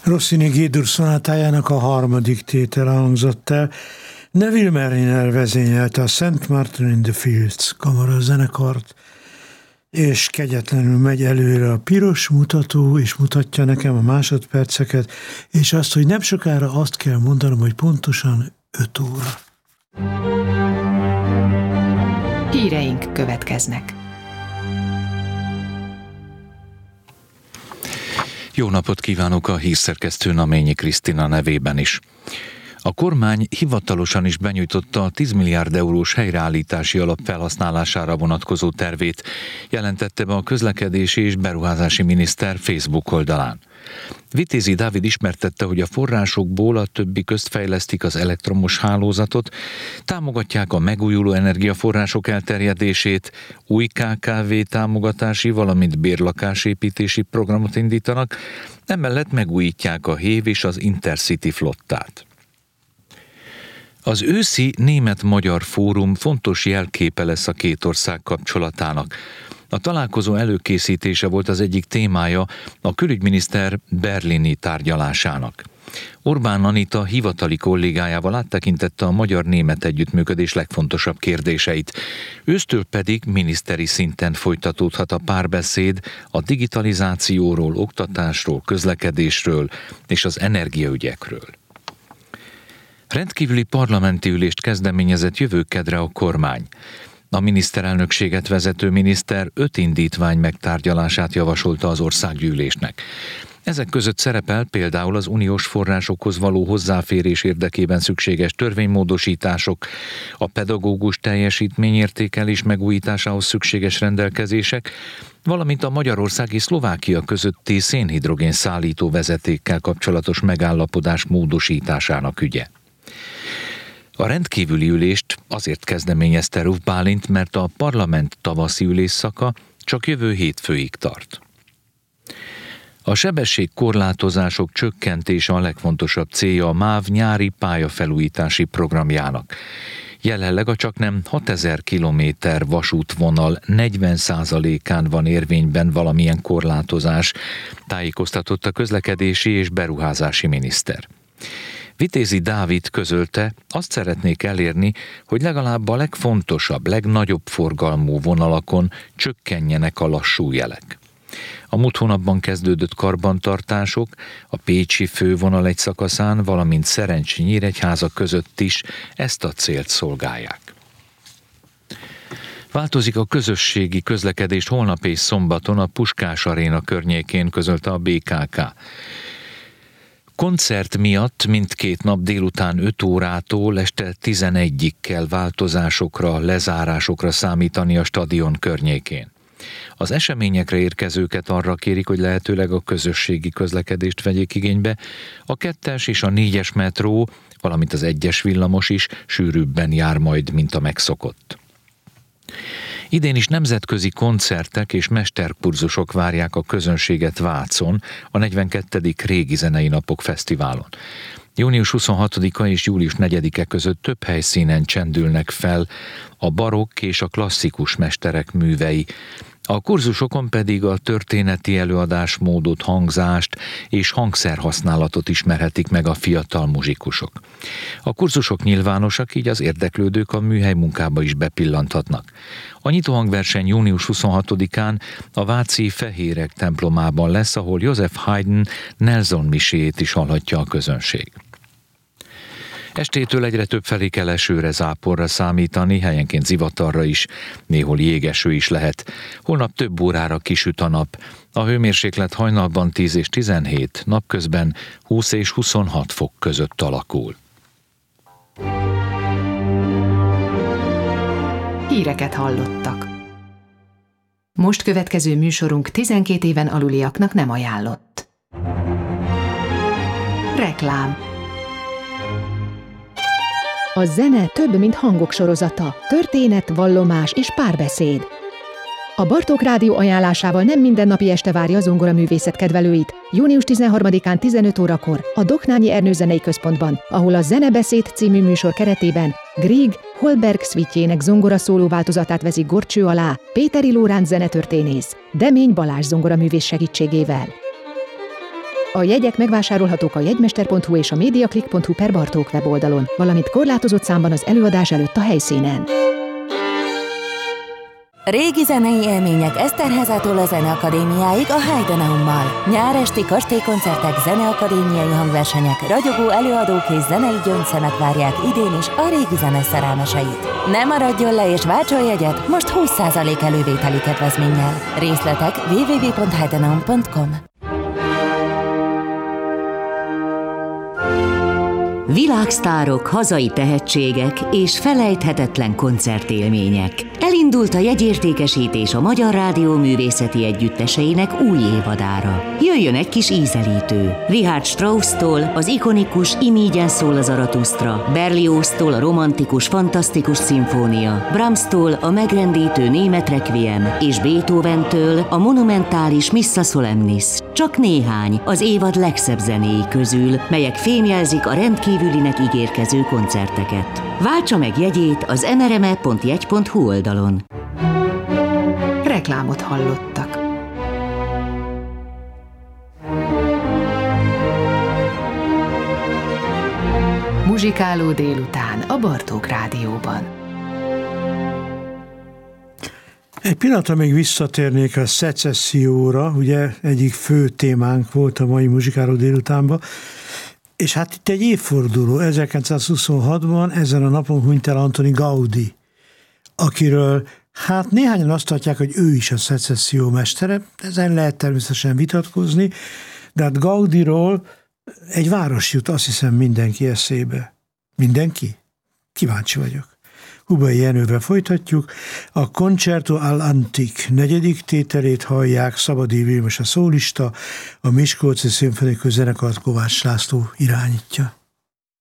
Rossini G-dur szonátájának a harmadik tétele hangzott el. Neville Mariner vezényelte a St. Martin in the Fields kamarazenekart, és kegyetlenül megy előre a piros mutató, és mutatja nekem a másodperceket, és azt, hogy nem sokára azt kell mondanom, hogy pontosan 5 óra. Híreink következnek. Jó napot kívánok a hírszerkesztő Naményi Krisztina nevében is. A kormány hivatalosan is benyújtotta a 10 milliárd eurós helyreállítási alap felhasználására vonatkozó tervét, jelentette be a közlekedési és beruházási miniszter Facebook oldalán. Vitézi Dávid ismertette, hogy a forrásokból a többi közt fejlesztik az elektromos hálózatot, támogatják a megújuló energiaforrások elterjedését, új KKV támogatási, valamint bérlakásépítési programot indítanak, emellett megújítják a HÉV és az Intercity flottát. Az őszi német-magyar fórum fontos jelképe lesz a két ország kapcsolatának. A találkozó előkészítése volt az egyik témája a külügyminiszter berlini tárgyalásának. Orbán Anita hivatali kollégájával áttekintette a magyar-német együttműködés legfontosabb kérdéseit. Ősztől pedig miniszteri szinten folytatódhat a párbeszéd a digitalizációról, oktatásról, közlekedésről és az energiaügyekről. Rendkívüli parlamenti ülést kezdeményezett jövő kedre a kormány. A miniszterelnökséget vezető miniszter 5 indítvány megtárgyalását javasolta az országgyűlésnek. Ezek között szerepel például az uniós forrásokhoz való hozzáférés érdekében szükséges törvénymódosítások, a pedagógus teljesítményértékelés megújításához szükséges rendelkezések, valamint a Magyarország és Szlovákia közötti szénhidrogén szállító vezetékkel kapcsolatos megállapodás módosításának ügye. A rendkívüli ülést azért kezdeményezte Ruf Bálint, mert a parlament tavaszi ülésszaka csak jövő hétfőig tart. A sebességkorlátozások csökkentése a legfontosabb célja a MÁV nyári pályafelújítási programjának. Jelenleg a csaknem 6000 kilométer vasútvonal 40%-án van érvényben valamilyen korlátozás, tájékoztatott a közlekedési és beruházási miniszter. Vitézi Dávid közölte, azt szeretnék elérni, hogy legalább a legfontosabb, legnagyobb forgalmú vonalakon csökkenjenek a lassú jelek. A múlt hónapban kezdődött karbantartások a pécsi fővonal egy szakaszán, valamint Szerencsé-Nyíregyháza között is ezt a célt szolgálják. Változik a közösségi közlekedés holnap és szombaton a Puskás Aréna környékén, közölte a BKK. Koncert miatt mindkét nap délután 5 órától este 11-ig kell változásokra, lezárásokra számítani a stadion környékén. Az eseményekre érkezőket arra kérik, hogy lehetőleg a közösségi közlekedést vegyék igénybe, a 2-es és a 4-es metró, valamint az 1-es villamos is sűrűbben jár majd, mint a megszokott. Idén is nemzetközi koncertek és mesterkurzusok várják a közönséget Vácon, a 42. Régi Zenei Napok Fesztiválon. Június 26-a és július 4-e között több helyszínen csendülnek fel a barokk és a klasszikus mesterek művei. A kurzusokon pedig a történeti előadásmódot, hangzást és hangszerhasználatot ismerhetik meg a fiatal muzsikusok. A kurzusok nyilvánosak, így az érdeklődők a műhely munkába is bepillanthatnak. A nyitóhangverseny június 26-án a váci Fehérek templomában lesz, ahol Joseph Haydn Nelson miséjét is hallhatja a közönség. Estétől egyre több felé kell esőre, záporra számítani, helyenként zivatarra is, néhol jégeső is lehet. Holnap több órára kisüt a nap. A hőmérséklet hajnalban 10 és 17, napközben 20 és 26 fok között alakul. Híreket hallottak. Most következő műsorunk 12 éven aluliaknak nem ajánlott. Reklám. A zene több, mint hangok sorozata, történet, vallomás és párbeszéd. A Bartók Rádió ajánlásával nem mindennapi este várja a zongoraművészet kedvelőit. Június 13-án 15 órakor a Doknányi Ernő Zenei Központban, ahol a Zenebeszéd című műsor keretében Grieg Holberg szvitjének zongora szóló változatát veszik górcső alá Péteri Lóránc zenetörténész, Demény Balázs zongoraművész segítségével. A jegyek megvásárolhatók a jegymester.hu és a mediaclick.hu/Bartók weboldalon, valamint korlátozott számban az előadás előtt a helyszínen. Régi zenei élmények Eszterházától a Zeneakadémiáig a Heidenaummal. Nyár esti kastélykoncertek, zeneakadémiai hangversenyek, ragyogó előadók és zenei gyöngyszemek várják idén is a régi zene szerelmeseit. Ne maradjon le és váltson jegyet most 20% elővételi kedvezménnyel. Részletek www.heidenaum.com. Világsztárok, hazai tehetségek és felejthetetlen koncertélmények. Elindult a jegyértékesítés a Magyar Rádió művészeti együtteseinek új évadára. Jöjjön egy kis ízelítő. Richard Strauss-tól az ikonikus Imígyen szól a Zaratusztra, Berlioztól a romantikus, fantasztikus szimfónia, Brahmstól a megrendítő német requiem és Beethoventől a monumentális Missa Solemnis. Csak néhány az évad legszebb zenéi közül, melyek fémjelzik a rendkívülinek ígérkező koncerteket. Váltsa meg jegyét az nrme.jegy.hu oldalon. Reklámot hallottak. Muzsikáló délután a Bartók Rádióban. Egy pillanatra még visszatérnék a szecesszióra, ugye egyik fő témánk volt a mai Muzsikáló délutánban, és hát itt egy évforduló, 1926-ban ezen a napon hunyt el Antoni Gaudí, akiről hát néhányan azt tartják, hogy ő is a szecesszió mestere, ezen lehet természetesen vitatkozni, de hát Gaudiról egy város jut, azt hiszem, mindenki eszébe. Mindenki? Kíváncsi vagyok. Hubai Jenővel folytatjuk. A Concerto all'Antique 4. tételét hallják, Szabadi Vilmos a szólista, a Miskolci Szimfonikus Zenekart Kovács László irányítja.